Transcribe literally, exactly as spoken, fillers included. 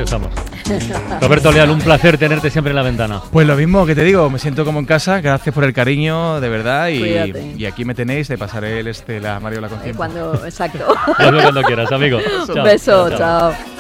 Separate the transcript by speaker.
Speaker 1: estamos. Roberto Leal, un placer tenerte siempre en La Ventana.
Speaker 2: Pues lo mismo que te digo, me siento como en casa, gracias por el cariño, de verdad, y, y aquí me tenéis, te pasaré el este, la Mario la conciencia.
Speaker 3: Cuando, exacto.
Speaker 1: Hazlo cuando quieras, amigo.
Speaker 3: Un beso, chao. chao.